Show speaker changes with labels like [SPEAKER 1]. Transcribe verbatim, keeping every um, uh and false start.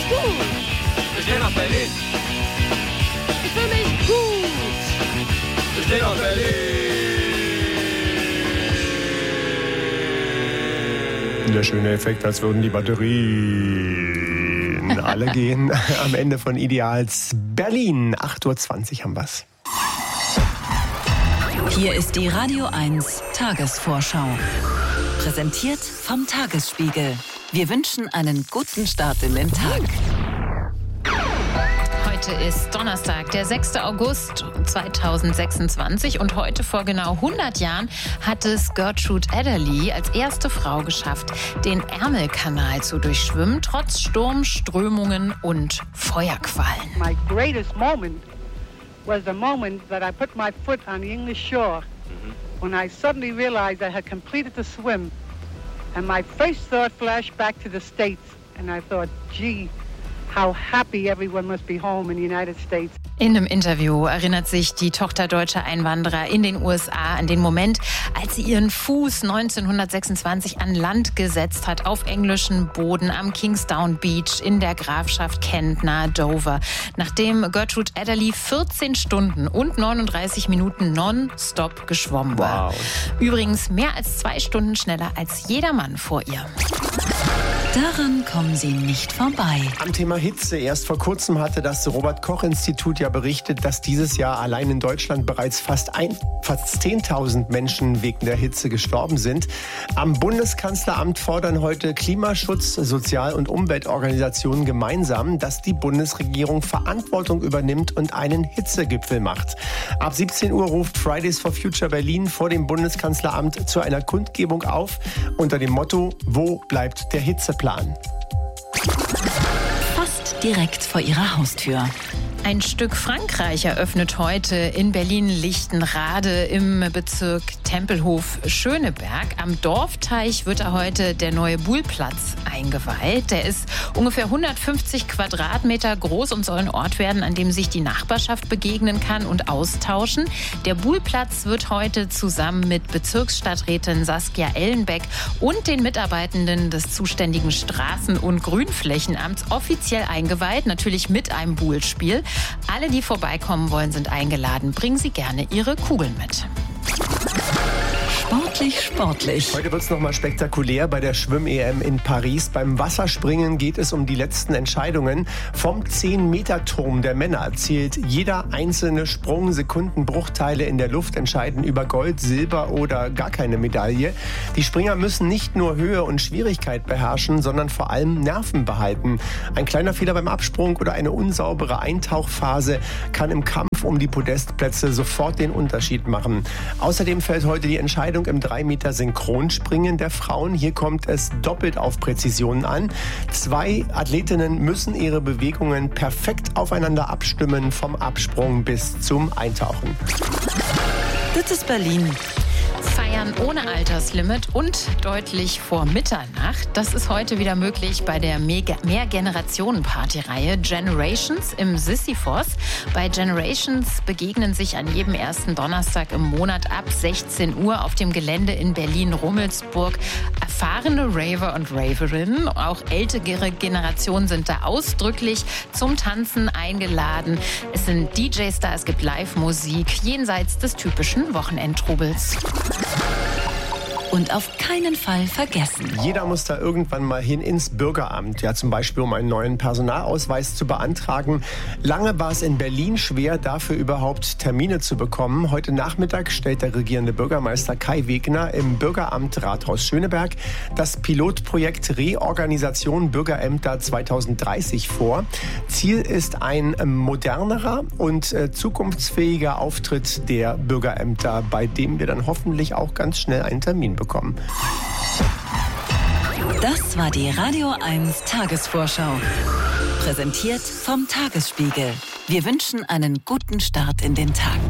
[SPEAKER 1] gut.
[SPEAKER 2] Wir stehen auf Berlin.
[SPEAKER 1] Ich fühle mich gut.
[SPEAKER 2] Wir stehen auf Berlin.
[SPEAKER 3] Der schöne Effekt, als würden die Batterien alle gehen. Am Ende von Ideals Berlin. acht Uhr zwanzig haben wir's.
[SPEAKER 4] Hier ist die Radio eins Tagesvorschau. Präsentiert vom Tagesspiegel. Wir wünschen einen guten Start in den Tag.
[SPEAKER 5] Heute ist Donnerstag, der sechster August zweitausendsechsundzwanzig und heute vor genau hundert Jahren hat es Gertrude Adderley als erste Frau geschafft, den Ärmelkanal zu durchschwimmen, trotz Sturm, Strömungen und Feuerquallen.
[SPEAKER 6] My greatest moment was the moment that I put my foot on the English shore, when I suddenly realized I had completed the swim, and my first thought flashed back to the States, and I thought, gee, how happy everyone must be home in the United States.
[SPEAKER 5] In einem Interview erinnert sich die Tochter deutscher Einwanderer in den U S A an den Moment, als sie ihren Fuß neunzehnhundertsechsundzwanzig an Land gesetzt hat, auf englischem Boden am Kingstown Beach in der Grafschaft Kent nahe Dover, nachdem Gertrude Adderley vierzehn Stunden und neununddreißig Minuten nonstop geschwommen war.
[SPEAKER 3] Wow.
[SPEAKER 5] Übrigens mehr als zwei Stunden schneller als jeder Mann vor ihr.
[SPEAKER 4] Daran kommen Sie nicht vorbei.
[SPEAKER 3] Am Thema Hitze. Erst vor kurzem hatte das Robert-Koch-Institut ja berichtet, dass dieses Jahr allein in Deutschland bereits fast, ein, fast zehntausend Menschen wegen der Hitze gestorben sind. Am Bundeskanzleramt fordern heute Klimaschutz-, Sozial- und Umweltorganisationen gemeinsam, dass die Bundesregierung Verantwortung übernimmt und einen Hitzegipfel macht. Ab siebzehn Uhr ruft Fridays for Future Berlin vor dem Bundeskanzleramt zu einer Kundgebung auf unter dem Motto: Wo bleibt der Hitzeplan?
[SPEAKER 4] Fast direkt vor Ihrer Haustür.
[SPEAKER 5] Ein Stück Frankreich eröffnet heute in Berlin-Lichtenrade im Bezirk Tempelhof-Schöneberg. Am Dorfteich wird da heute der neue Buhlplatz eingeweiht. Der ist ungefähr hundertfünfzig Quadratmeter groß und soll ein Ort werden, an dem sich die Nachbarschaft begegnen kann und austauschen. Der Buhlplatz wird heute zusammen mit Bezirksstadträtin Saskia Ellenbeck und den Mitarbeitenden des zuständigen Straßen- und Grünflächenamts offiziell eingeweiht, natürlich mit einem Buhlspiel. Alle, die vorbeikommen wollen, sind eingeladen. Bringen Sie gerne Ihre Kugeln mit.
[SPEAKER 4] Sportlich, sportlich.
[SPEAKER 3] Heute wird es nochmal spektakulär bei der Schwimm-E M in Paris. Beim Wasserspringen geht es um die letzten Entscheidungen. Vom zehn-Meter-Turm der Männer zählt jeder einzelne Sprung. Sekundenbruchteile in der Luft entscheiden über Gold, Silber oder gar keine Medaille. Die Springer müssen nicht nur Höhe und Schwierigkeit beherrschen, sondern vor allem Nerven behalten. Ein kleiner Fehler beim Absprung oder eine unsaubere Eintauchphase kann im Kampf um die Podestplätze sofort den Unterschied machen. Außerdem fällt heute die Entscheidung im drei Meter Synchronspringen der Frauen. Hier kommt es doppelt auf Präzision an. Zwei Athletinnen müssen ihre Bewegungen perfekt aufeinander abstimmen, vom Absprung bis zum Eintauchen.
[SPEAKER 4] Das ist Berlin.
[SPEAKER 5] Feiern ohne Alterslimit und deutlich vor Mitternacht. Das ist heute wieder möglich bei der Mehrgenerationen-Party-Reihe Generations im Sisyphos. Bei Generations begegnen sich an jedem ersten Donnerstag im Monat ab sechzehn Uhr auf dem Gelände in Berlin-Rummelsburg erfahrene Raver und Raverinnen. Auch ältere Generationen sind da ausdrücklich zum Tanzen eingeladen. Es sind D Js da, es gibt Live-Musik jenseits des typischen Wochenendtrubels.
[SPEAKER 4] Und auf keinen Fall vergessen.
[SPEAKER 3] Jeder muss da irgendwann mal hin ins Bürgeramt, ja zum Beispiel um einen neuen Personalausweis zu beantragen. Lange war es in Berlin schwer, dafür überhaupt Termine zu bekommen. Heute Nachmittag stellt der regierende Bürgermeister Kai Wegner im Bürgeramt Rathaus Schöneberg das Pilotprojekt Reorganisation Bürgerämter zweitausenddreißig vor. Ziel ist ein modernerer und äh, zukunftsfähiger Auftritt der Bürgerämter, bei dem wir dann hoffentlich auch ganz schnell einen Termin bekommen.
[SPEAKER 4] Das war die Radio eins Tagesvorschau. Präsentiert vom Tagesspiegel. Wir wünschen einen guten Start in den Tag.